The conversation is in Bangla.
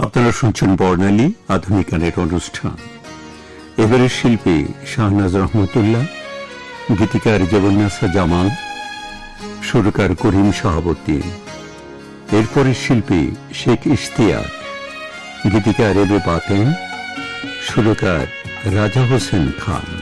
আপনারা শুনছেন বর্ণালী আধুনিক গানের অনুষ্ঠান। এবারের শিল্পী শাহনাজ রহমতুল্লাহ, গীতিকার জবন্নাসা জামাল, সুরকার করিম শাহাবুদ্দিন। এরপরের শিল্পী শেখ ইশতিয়াক, গীতিকার এবে পাতেন, সুরকার রাজা হোসেন খান।